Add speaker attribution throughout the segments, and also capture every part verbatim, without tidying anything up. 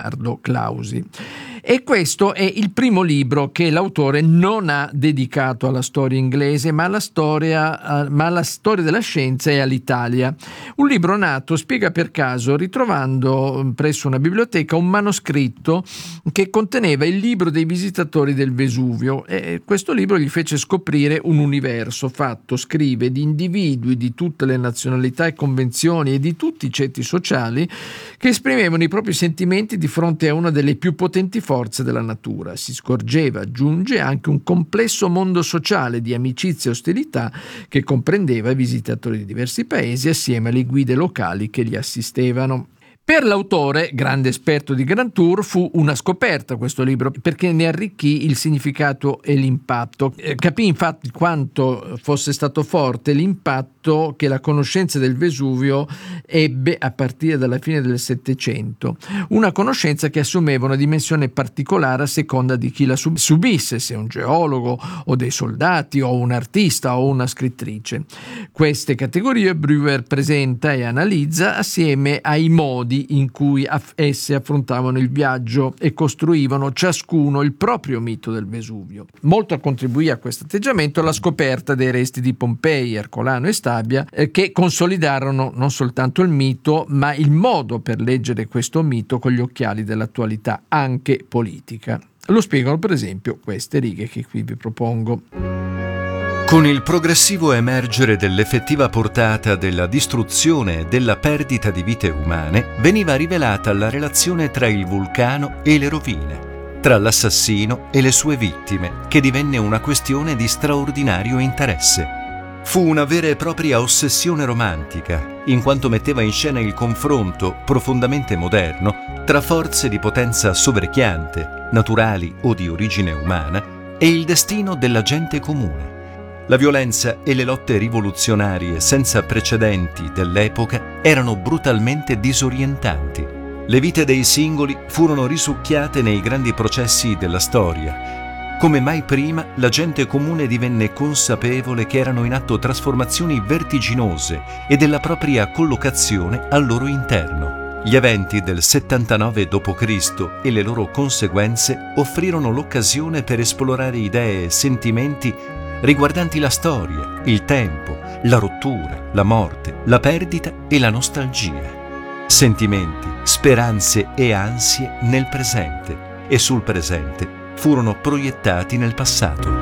Speaker 1: Leonardo Clausi. E questo è il primo libro che l'autore non ha dedicato alla storia inglese, ma alla storia, ma alla storia della scienza e all'Italia. Un libro nato, spiega per caso, ritrovando presso una biblioteca un manoscritto che conteneva il libro dei visitatori del Vesuvio, e questo libro gli fece scoprire un universo fatto, scrive, di individui di tutte le nazionalità e convenzioni e di tutti i ceti sociali che esprimevano i propri sentimenti di fronte a una delle più potenti forze della natura. Si scorgeva, aggiunge, anche un complesso mondo sociale di amicizia e ostilità che comprendeva i visitatori di diversi paesi assieme alle guide locali che li assistevano. Per l'autore, grande esperto di Grand Tour, fu una scoperta questo libro perché ne arricchì il significato e l'impatto. Eh, capì infatti quanto fosse stato forte l'impatto che la conoscenza del Vesuvio ebbe a partire dalla fine del Settecento. Una conoscenza che assumeva una dimensione particolare a seconda di chi la sub- subisse, se un geologo o dei soldati o un artista o una scrittrice. Queste categorie Breuer presenta e analizza assieme ai modi in cui esse affrontavano il viaggio e costruivano ciascuno il proprio mito del Vesuvio. Molto contribuì a questo atteggiamento la scoperta dei resti di Pompei, Ercolano e Stabia, eh, che consolidarono non soltanto il mito, ma il modo per leggere questo mito con gli occhiali dell'attualità, anche politica. Lo spiegano per esempio queste righe che qui vi propongo.
Speaker 2: Con il progressivo emergere dell'effettiva portata della distruzione e della perdita di vite umane, veniva rivelata la relazione tra il vulcano e le rovine, tra l'assassino e le sue vittime, che divenne una questione di straordinario interesse. Fu una vera e propria ossessione romantica, in quanto metteva in scena il confronto, profondamente moderno, tra forze di potenza soverchiante, naturali o di origine umana, e il destino della gente comune. La violenza e le lotte rivoluzionarie senza precedenti dell'epoca erano brutalmente disorientanti. Le vite dei singoli furono risucchiate nei grandi processi della storia. Come mai prima, la gente comune divenne consapevole che erano in atto trasformazioni vertiginose e della propria collocazione al loro interno. Gli eventi del settantanove dopo Cristo e le loro conseguenze offrirono l'occasione per esplorare idee e sentimenti riguardanti la storia, il tempo, la rottura, la morte, la perdita e la nostalgia. Sentimenti, speranze e ansie nel presente e sul presente furono proiettati nel passato.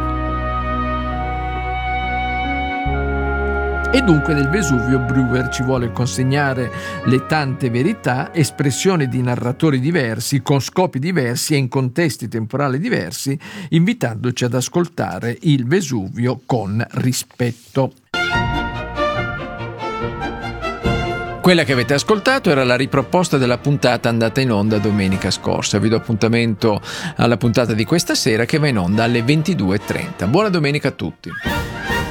Speaker 1: E dunque del Vesuvio Breuer ci vuole consegnare le tante verità, espressioni di narratori diversi, con scopi diversi e in contesti temporali diversi, invitandoci ad ascoltare il Vesuvio con rispetto. Quella che avete ascoltato era la riproposta della puntata andata in onda domenica scorsa. Vi do appuntamento alla puntata di questa sera che va in onda alle ventidue e trenta. Buona domenica a tutti.